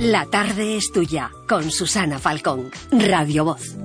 La tarde es tuya, con Susana Falcón, Radio Voz.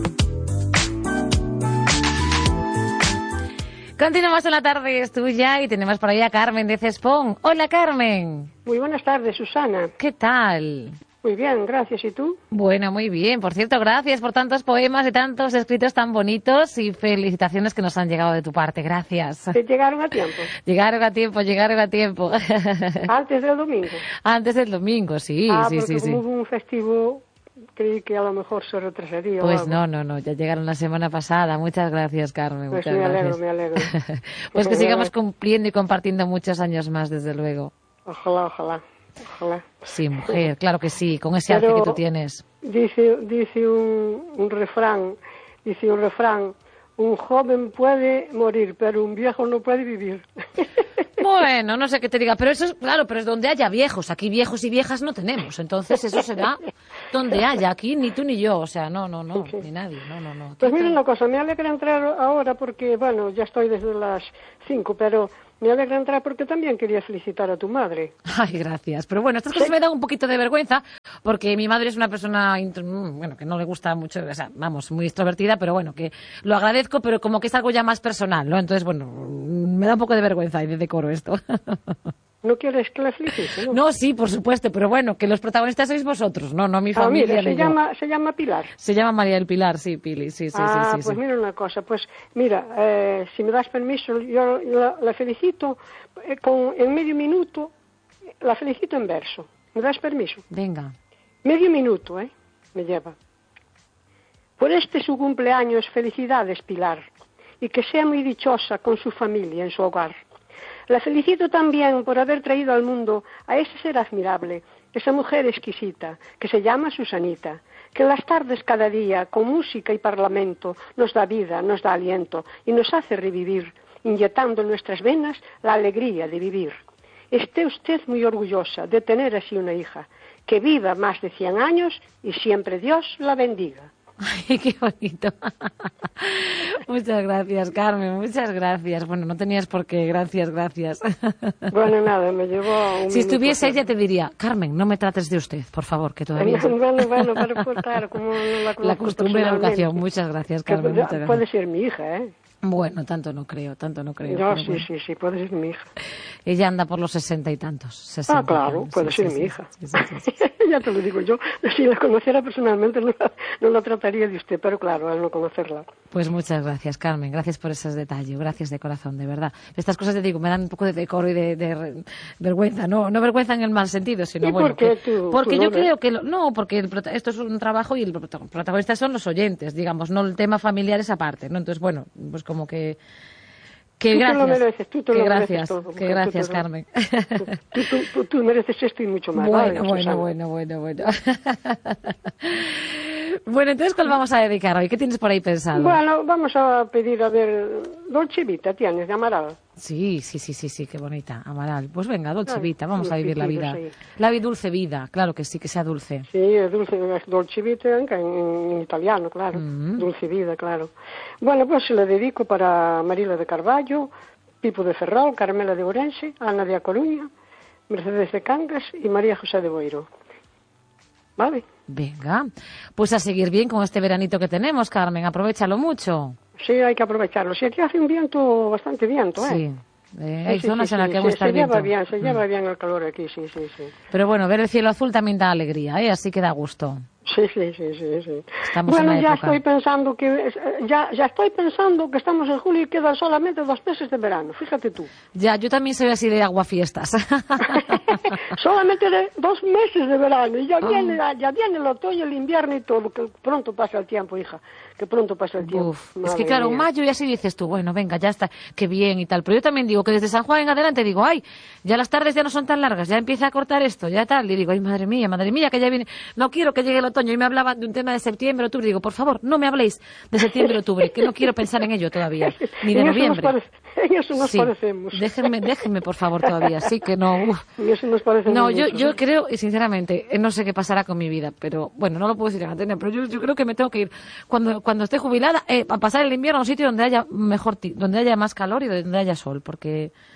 Continuamos en La tarde es tuya y tenemos por ahí a Carmen de Cespón. Hola, Carmen. Muy buenas tardes, Susana. ¿Qué tal? Muy bien, gracias. ¿Y tú? Bueno, muy bien. Por cierto, gracias por tantos poemas y tantos escritos tan bonitos y felicitaciones que nos han llegado de tu parte. Gracias. ¿Te llegaron a tiempo? Llegaron a tiempo. ¿Antes del domingo? Antes del domingo, sí. Porque como hubo un festivo, creí que a lo mejor se retrasaría. Pues no, ya llegaron la semana pasada. Muchas gracias, Carmen. Pues muchas gracias. Me alegro. Pues que sigamos cumpliendo y compartiendo muchos años más, desde luego. Ojalá. Sí, mujer, claro que sí, con ese arte que tú tienes. Dice un refrán, un joven puede morir, pero un viejo no puede vivir. Bueno, no sé qué te diga, pero eso es, claro, pero es donde haya viejos. Aquí viejos y viejas no tenemos, entonces eso será donde haya. Aquí ni tú ni yo, o sea, no, ni nadie, no. Pues mira una cosa, me alegra entrar ahora porque, bueno, ya estoy desde las 5, pero me alegra entrar porque también quería felicitar a tu madre. Ay, gracias. Pero bueno, estas cosas me dan un poquito de vergüenza porque mi madre es una persona, bueno, que no le gusta mucho, o sea, vamos, muy extrovertida, pero bueno, que lo agradezco, pero como que es algo ya más personal, ¿no? Entonces, bueno, me da un poco de vergüenza y de decoro esto. ¿No quieres que la felicite? No, sí, por supuesto, pero bueno, que los protagonistas sois vosotros, no mi familia. Mira, se llama Pilar. Se llama María del Pilar, sí, Pili, sí. Pues mira una cosa, pues mira, si me das permiso, yo la felicito en medio minuto, la felicito en verso. ¿Me das permiso? Venga. Medio minuto, me lleva. Por su cumpleaños, felicidades, Pilar, y que sea muy dichosa con su familia en su hogar. La felicito también por haber traído al mundo a ese ser admirable, esa mujer exquisita, que se llama Susanita, que en las tardes cada día, con música y parlamento, nos da vida, nos da aliento y nos hace revivir, inyectando en nuestras venas la alegría de vivir. Esté usted muy orgullosa de tener así una hija, que viva más de 100 años y siempre Dios la bendiga. Ay, qué bonito. Muchas gracias, Carmen, muchas gracias. Bueno, no tenías por qué, gracias. Bueno, nada, me llevó un Si estuviese ella te diría, Carmen, no me trates de usted, por favor, que todavía... Bueno, claro, como no la costumbre y la educación. Muchas gracias, Carmen. Muchas gracias. Puede ser mi hija, Bueno, tanto no creo. No, sí, puede ser mi hija. Ella anda por los 60 y tantos. Claro, puede ser mi hija. Sí. Ya te lo digo yo. Si la conociera personalmente no la trataría de usted, pero claro, al no conocerla. Pues muchas gracias, Carmen. Gracias por esos detalles. Gracias de corazón, de verdad. Estas cosas, te digo, me dan un poco de decoro y de vergüenza. No vergüenza en el mal sentido, sino ¿Y bueno. ¿Por qué porque yo creo que... porque esto es un trabajo y el protagonista son los oyentes, digamos, no el tema familiar esa parte, ¿no? Entonces, bueno, pues como que gracias. Tú te lo mereces todo. Que gracias, Carmen. Tú mereces esto y mucho más. Bueno. Bueno, entonces, ¿cuál vamos a dedicar hoy? ¿Qué tienes por ahí pensado? Bueno, vamos a pedir, a ver, Dolce Vita, ¿tienes? De Amaral. Sí, qué bonita, Amaral. Pues venga, Dolce Vita, vamos a vivir la vida. Sí. La dulce vida, claro que sí, que sea dulce. Sí, es dulce, Dolce Vita en italiano, claro. Dulce vida, claro. Bueno, pues se la dedico para Marila de Carballo, Pipo de Ferrol, Carmela de Ourense, Ana de A Coruña, Mercedes de Cangas y María José de Boiro. ¿Vale? Venga, pues a seguir bien con este veranito que tenemos, Carmen, aprovéchalo mucho. Sí, hay que aprovecharlo. Sí, aquí hace un viento, bastante viento, Sí, hay zonas en las que vamos a estar viento. Se lleva bien el calor aquí, sí. Pero bueno, ver el cielo azul también da alegría, así que da gusto. Sí. Estamos bueno, en ya época. estoy pensando que estamos en julio y quedan solamente 2 meses de verano, fíjate tú. Ya, yo también soy así de aguafiestas. Solamente 2 meses de verano y ya viene el otoño, el invierno y todo, que pronto pasa el tiempo, hija, que pronto pasa el tiempo. Es que claro, mayo y así dices tú, bueno, venga, ya está, qué bien y tal, pero yo también digo que desde San Juan en adelante digo, ay, ya las tardes ya no son tan largas, ya empieza a cortar esto, ya tal, y digo, ay, madre mía, que ya viene, no quiero que llegue el otoño, y me hablaban de un tema de septiembre, octubre, digo, por favor, no me habléis de septiembre, octubre, que no quiero pensar en ello todavía, ni de noviembre. En eso nos parecemos. Déjenme, por favor, todavía, sí que no. En eso nos parecemos. No, yo creo, y sinceramente, no sé qué pasará con mi vida, pero bueno, no lo puedo decir en antena, pero yo creo que me tengo que ir cuando esté jubilada a pasar el invierno a un sitio donde haya donde haya más calor y donde haya sol, porque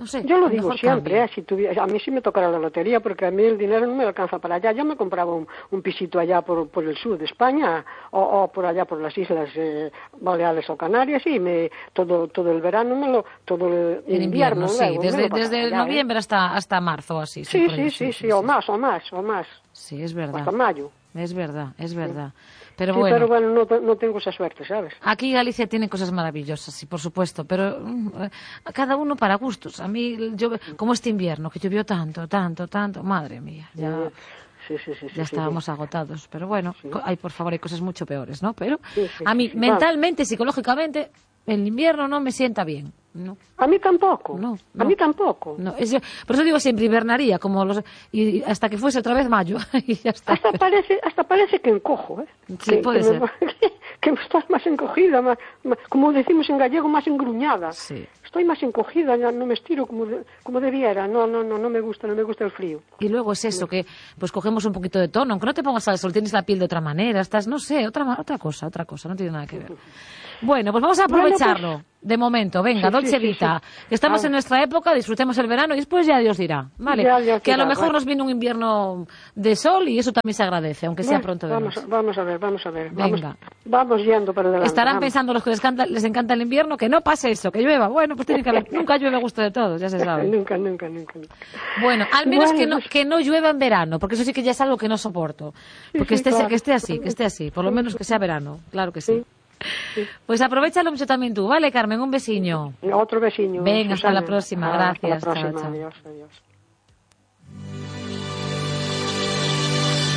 No sé, yo lo a digo mejor siempre, cambie. si tuviera, a mí sí me tocara la lotería, porque a mí el dinero no me alcanza para allá. Yo me compraba un pisito allá por el sur de España, o por allá por las Islas Baleares o Canarias, y todo el verano, todo el En invierno, sí, luego, desde allá, noviembre hasta marzo, así. Sí, por ahí, sí, o más. Sí, es verdad. Hasta mayo. Es verdad. Sí. Pero Sí, bueno. pero bueno, no tengo esa suerte, ¿sabes? Aquí Galicia tiene cosas maravillosas, sí, por supuesto, pero cada uno para gustos. A mí, como este invierno, que llovió tanto, madre mía, ya estábamos agotados. Pero bueno, Sí. por favor, hay cosas mucho peores, ¿no? Pero Sí, a mí, sí. mentalmente, psicológicamente, el invierno no me sienta bien, ¿no? A mí tampoco. No. A mí tampoco. No, por eso digo siempre hibernaría, y hasta que fuese otra vez mayo, y ya está. Hasta parece que encojo, ¿eh? Sí, puede ser. Que estoy más encogida, más, como decimos en gallego, más engruñada. Sí. Estoy más encogida, ya no me estiro como debiera. No me gusta el frío. Y luego es eso, que pues cogemos un poquito de tono, aunque no te pongas al sol, tienes la piel de otra manera, estás, no sé, otra cosa, no tiene nada que ver. Bueno, pues vamos a aprovecharlo, de momento, venga, Sí, Dolce sí, Vita, sí. que estamos en nuestra época, disfrutemos el verano y después ya Dios dirá, ¿vale? Ya Dios que a lo dirá, mejor vale. nos viene un invierno de sol y eso también se agradece, aunque sea pronto de vamos a ver. Venga. Vamos yendo para adelante. Estarán vamos. pensando los que les encanta el invierno que no pase eso, que llueva. Bueno, pues tiene que haber, nunca llueve a gusto de todos, ya se sabe. Nunca. Bueno, al menos Bueno, que no llueva en verano, porque eso sí que ya es algo que no soporto. Porque sí, claro. que esté así, por lo menos que sea verano, claro que sí. Sí. Pues aprovechalo mucho también tú, ¿vale, Carmen? Un besiño. Otro vecino. Venga, hasta Susana. la próxima, Hasta gracias. la próxima, Chao, chao. adiós.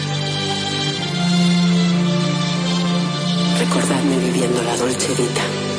Recordadme viviendo la Dolce Vita.